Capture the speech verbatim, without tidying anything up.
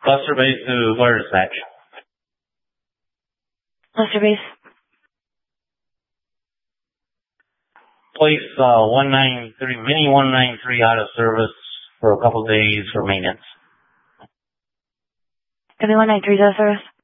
Cluster base to where is that? Cluster base. Place uh, one ninety-three, Mini one ninety-three out of service for a couple of days for maintenance. Give me one ninety-three out of service.